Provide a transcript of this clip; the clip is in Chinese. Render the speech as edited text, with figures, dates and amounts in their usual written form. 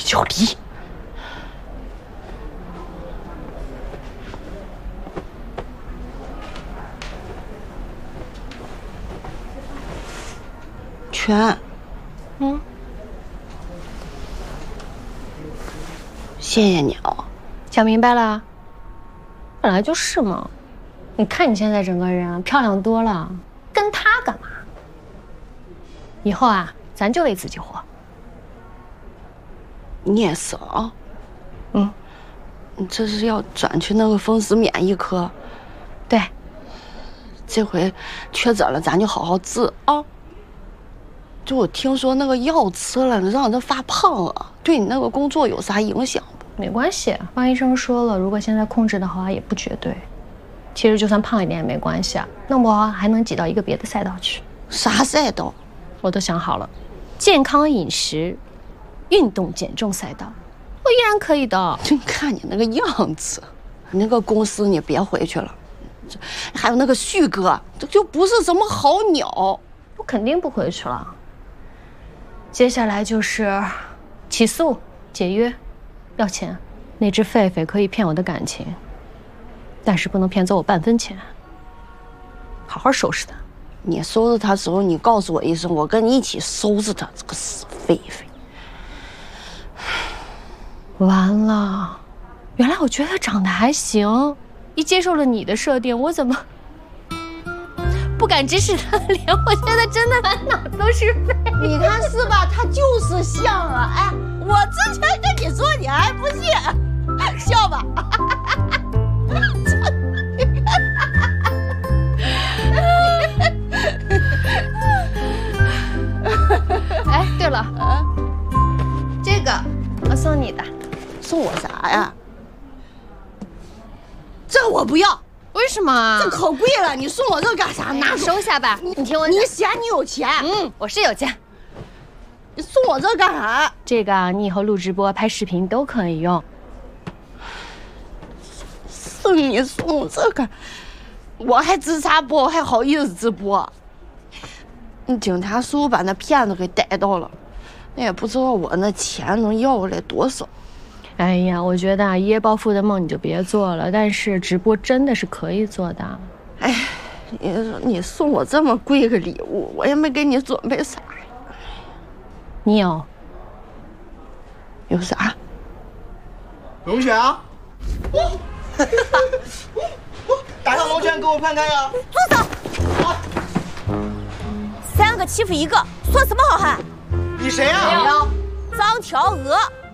小丽。全，谢谢你哦。 想明白了，本来就是嘛。你看你现在整个人漂亮多了，跟他干嘛？以后啊，咱就为自己活。 你也是啊。你这是要转去那个风湿免疫科？ 对， 这回确诊了，咱就好好治啊。就我听说那个药吃了，让人发胖了，对你那个工作有啥影响不？ 没关系，方医生说了，如果现在控制的话，也不绝对。其实就算胖一点也没关系啊，那我还能挤到一个别的赛道去。 啥赛道？ 我都想好了，健康饮食、运动减重赛道，我依然可以的。 就看你那个样子，那个公司你别回去了。还有那个旭哥，这就不是什么好鸟。 我肯定不回去了。接下来就是起诉、解约、要钱。那只狒狒可以骗我的感情，但是不能骗走我半分钱。好好收拾他。 你收拾他时候，你告诉我一声，我跟你一起收拾他，这个死狒狒。 完了，原来我觉得他长得还行，一接受了你的设定，我怎么不敢直视他的脸？我现在真的满脑都是狒。 你看是吧？他就是像啊！哎，我之前跟你说，你还不信，笑吧。 哎，对了，这个我送你的。 送我啥呀？这我不要。 为什么啊？ 这可贵了，你送我这干啥？拿收下吧。你听我讲， 你嫌你有钱？ 我是有钱。 你送我这干啥？ 这个啊，你以后录直播、拍视频都可以用。 是你送我这干？我还直插播，我还好意思直播？警察叔把那骗子给逮到了，那也不知道我那钱能要回来多少。 哎呀，我觉得啊，一夜暴富的梦你就别做了，但是直播真的是可以做的。 哎，你送我这么贵个礼物，我也没给你准备啥。 你有啥？ 龙泉啊！打上龙泉给我看看呀！ 住手！3个欺负1个，算什么好汉？ 你谁呀？ 张条娥。